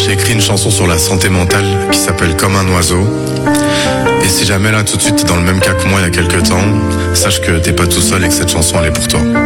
j'ai écrit une chanson sur la santé mentale qui s'appelle Comme un oiseau. Et si jamais là tout de suite t'es dans le même cas que moi il y a quelques temps, sache que t'es pas tout seul et que cette chanson elle est pour toi.